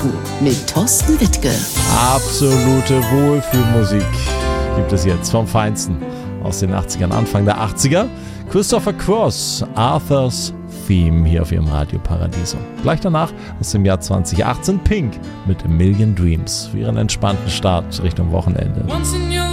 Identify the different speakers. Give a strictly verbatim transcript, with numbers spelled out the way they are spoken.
Speaker 1: Disco mit Thorsten Wittke.
Speaker 2: Absolute Wohlfühlmusik gibt es jetzt vom Feinsten aus den achtzigern, Anfang der achtziger. Christopher Cross, Arthur's Theme hier auf ihrem Radio Paradiso. Gleich danach aus dem Jahr zwanzig achtzehn Pink mit A Million Dreams für ihren entspannten Start Richtung Wochenende.
Speaker 3: Once in your